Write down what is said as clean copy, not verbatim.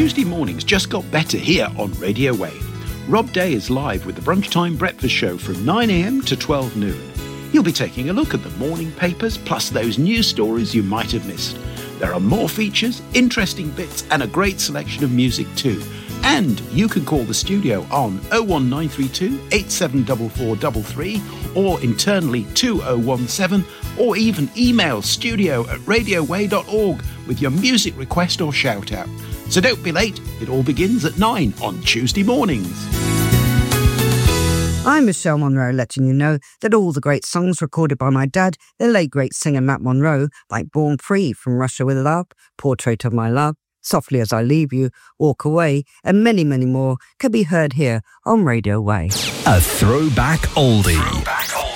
Tuesday mornings just got better here on Radio Way. Rob Day is live with the Brunchtime Breakfast Show from 9 a.m. to 12 noon. He'll be taking a look at the morning papers, plus those news stories you might have missed. There are more features, interesting bits, and a great selection of music too. And you can call the studio on 01932 874433 or internally 2017, or even email studio@radioway.org with your music request or shout out. So don't be late, it all begins at 9 on Tuesday mornings. I'm Michelle Monroe, letting you know that all the great songs recorded by my dad, the late great singer Matt Monroe, like Born Free, From Russia with Love, Portrait of My Love, Softly as I Leave You, Walk Away, and many, many more, can be heard here on Radio Way. A throwback oldie.